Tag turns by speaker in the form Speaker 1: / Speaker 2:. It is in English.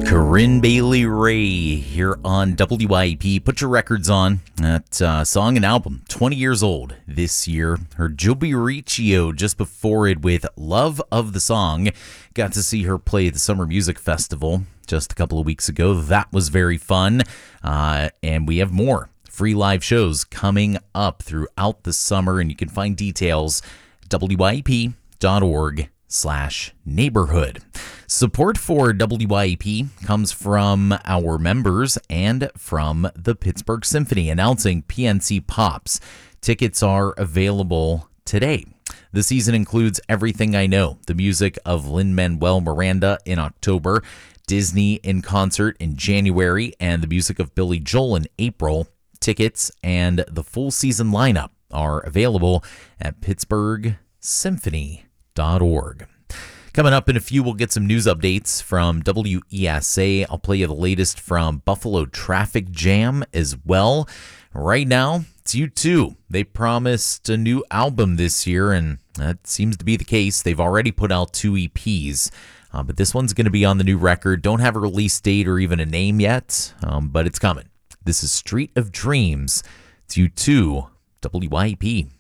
Speaker 1: Corinne Bailey Rae here on WIP. Put your records on. That song and album, 20 years old this year. Her Joby Riccio just before it with Love of the Song. Got to see her play at the Summer Music Festival just a couple of weeks ago. That was very fun. And we have more free live shows coming up throughout the summer. And you can find details at WIP.org/neighborhood. Support for WIP comes from our members and from the Pittsburgh Symphony, announcing PNC Pops. Tickets are available today. The season includes Everything I Know, the music of Lin-Manuel Miranda in October, Disney in concert in January, and the music of Billy Joel in April. Tickets and the full season lineup are available at pittsburghsymphony.org. Coming up in a few, we'll get some news updates from WESA. I'll play you the latest from Buffalo Traffic Jam as well. Right now, it's U2. They promised a new album this year, and that seems to be the case. They've already put out 2 EPs, but this one's going to be on the new record. Don't have a release date or even a name yet, but it's coming. This is Street of Dreams. It's U2, WIP.